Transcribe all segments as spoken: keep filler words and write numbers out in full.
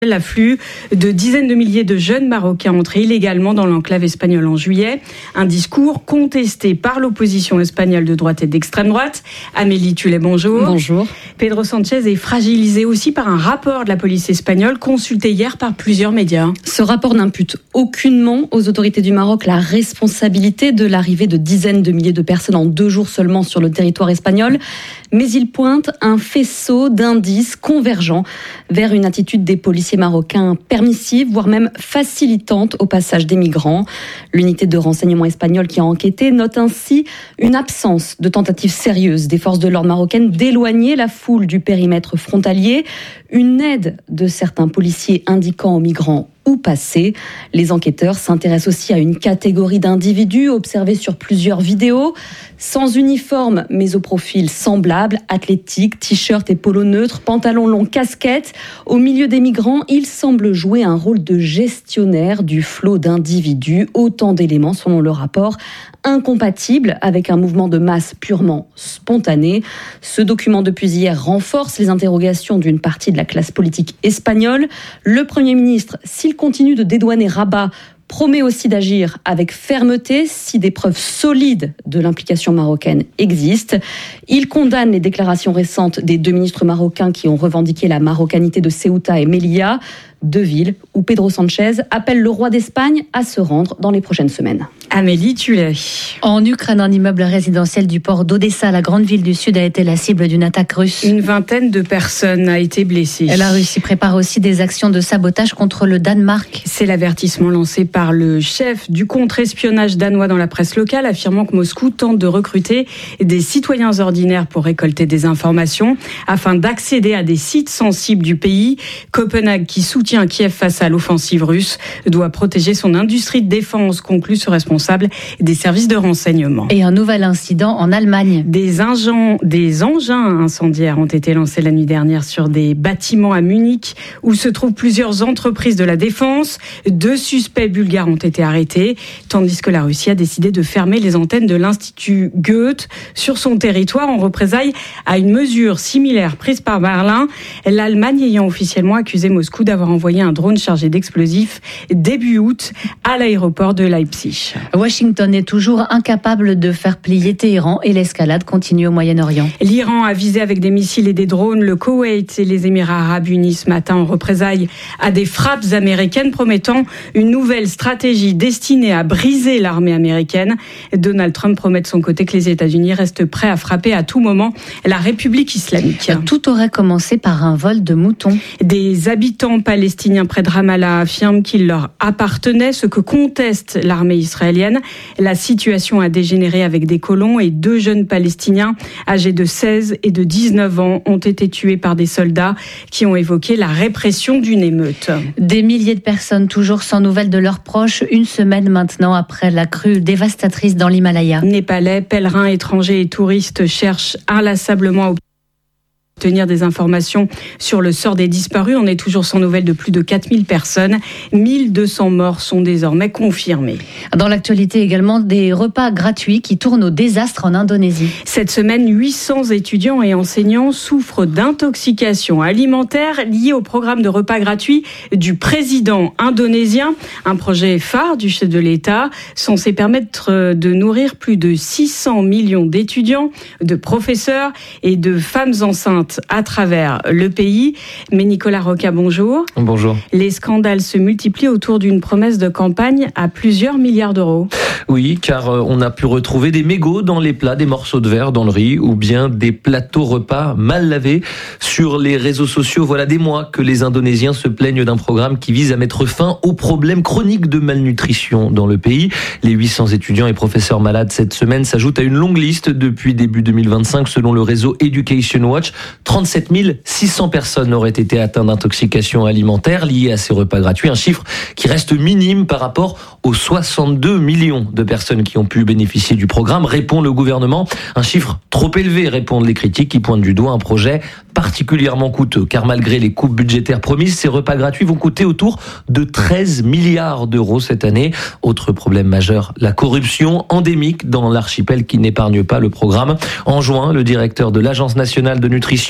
L'afflux de dizaines de milliers de jeunes Marocains entrés illégalement dans l'enclave espagnole en juillet. Un discours contesté par l'opposition espagnole de droite et d'extrême droite. Amélie Tullet, bonjour. Bonjour. Pedro Sanchez est fragilisé aussi par un rapport de la police espagnole consulté hier par plusieurs médias. Ce rapport n'impute aucunement aux autorités du Maroc la responsabilité de l'arrivée de dizaines de milliers de personnes en deux jours seulement sur le territoire espagnol. Mais il pointe un faisceau d'indices convergents vers une attitude des policiers marocains permissive, voire même facilitante au passage des migrants. L'unité de renseignement espagnole qui a enquêté note ainsi une absence de tentatives sérieuses des forces de l'ordre marocaines d'éloigner la foule du périmètre frontalier, une aide de certains policiers indiquant aux migrants où passer. Les enquêteurs s'intéressent aussi à une catégorie d'individus observés sur plusieurs vidéos, sans uniforme mais au profil semblable, athlétique, t-shirt et polo neutre, pantalon long, casquette. Au milieu des migrants, ils semblent jouer un rôle de gestionnaire du flot d'individus, autant d'éléments selon le rapport incompatible avec un mouvement de masse purement spontané. Ce document depuis hier renforce les interrogations d'une partie de la classe politique espagnole. Le Premier ministre, s'il continue de dédouaner Rabat, promet aussi d'agir avec fermeté si des preuves solides de l'implication marocaine existent. Il condamne les déclarations récentes des deux ministres marocains qui ont revendiqué la marocanité de Ceuta et Melilla, deux villes où Pedro Sanchez appelle le roi d'Espagne à se rendre dans les prochaines semaines. Amélie Tullet. En Ukraine, un immeuble résidentiel du port d'Odessa, la grande ville du Sud, a été la cible d'une attaque russe. Une vingtaine de personnes a été blessées. La Russie prépare aussi des actions de sabotage contre le Danemark. C'est l'avertissement lancé par le chef du contre-espionnage danois dans la presse locale, affirmant que Moscou tente de recruter des citoyens ordinaires pour récolter des informations afin d'accéder à des sites sensibles du pays. Copenhague, qui soutient Kiev face à l'offensive russe, doit protéger son industrie de défense, conclut ce responsable des services de renseignement. Et un nouvel incident en Allemagne. Des engins, des engins incendiaires ont été lancés la nuit dernière sur des bâtiments à Munich où se trouvent plusieurs entreprises de la défense. Deux suspects bulgares ont été arrêtés, tandis que la Russie a décidé de fermer les antennes de l'Institut Goethe sur son territoire en représailles à une mesure similaire prise par Berlin. L'Allemagne ayant officiellement accusé Moscou d'avoir envoyé un drone chargé d'explosifs début août à l'aéroport de Leipzig. Washington est toujours incapable de faire plier Téhéran et l'escalade continue au Moyen-Orient. L'Iran a visé avec des missiles et des drones le Koweït et les Émirats arabes unis ce matin en représailles à des frappes américaines promettant une nouvelle stratégie destinée à briser l'armée américaine. Donald Trump promet de son côté que les États-Unis restent prêts à frapper à tout moment la République islamique. Tout aurait commencé par un vol de moutons. Des habitants palestiniens près de Ramallah affirment qu'il leur appartenait, ce que conteste l'armée israélienne. La situation a dégénéré avec des colons et deux jeunes Palestiniens âgés de seize et de dix-neuf ans ont été tués par des soldats qui ont évoqué la répression d'une émeute. Des milliers de personnes toujours sans nouvelles de leurs proches, une semaine maintenant après la crue dévastatrice dans l'Himalaya. Népalais, pèlerins, étrangers et touristes cherchent inlassablement à obtenir des informations sur le sort des disparus. On est toujours sans nouvelles de plus de quatre mille personnes. mille deux cents morts sont désormais confirmés. Dans l'actualité également, des repas gratuits qui tournent au désastre en Indonésie. Cette semaine, huit cents étudiants et enseignants souffrent d'intoxication alimentaire liée au programme de repas gratuits du président indonésien. Un projet phare du chef de l'État censé permettre de nourrir plus de six cents millions d'étudiants, de professeurs et de femmes enceintes à travers le pays. Mais Nicolas Roca, bonjour. Bonjour. Les scandales se multiplient autour d'une promesse de campagne à plusieurs milliards d'euros. Oui, car on a pu retrouver des mégots dans les plats, des morceaux de verre dans le riz ou bien des plateaux repas mal lavés sur les réseaux sociaux. Voilà des mois que les Indonésiens se plaignent d'un programme qui vise à mettre fin aux problèmes chroniques de malnutrition dans le pays. Les huit cents étudiants et professeurs malades cette semaine s'ajoutent à une longue liste depuis début deux mille vingt-cinq selon le réseau Education Watch. trente-sept mille six cents personnes auraient été atteintes d'intoxication alimentaire liée à ces repas gratuits, un chiffre qui reste minime par rapport aux soixante-deux millions de personnes qui ont pu bénéficier du programme, répond le gouvernement. Un chiffre trop élevé, répondent les critiques qui pointent du doigt un projet particulièrement coûteux, car malgré les coupes budgétaires promises, ces repas gratuits vont coûter autour de treize milliards d'euros cette année. Autre problème majeur, la corruption endémique dans l'archipel qui n'épargne pas le programme. En juin, le directeur de l'Agence nationale de nutrition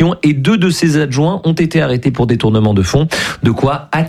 corruption et deux de ses adjoints ont été arrêtés pour détournement de fonds. De quoi